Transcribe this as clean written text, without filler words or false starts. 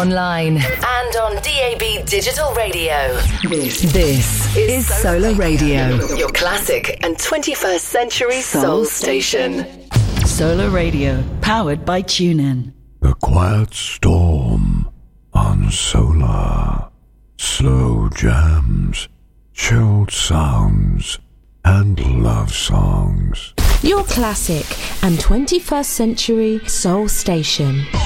online and on DAB Digital Radio. This is Solar Radio, your classic and 21st century soul station. Solar Radio, powered by TuneIn. The Quiet Storm on Solar. Slow jams, chilled sounds, and love songs. Your classic and 21st century soul station.